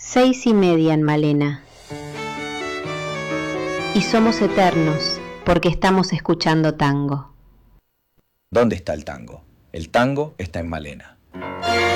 6:30 en Malena. Y somos eternos porque estamos escuchando tango. ¿Dónde está el tango? El tango está en Malena.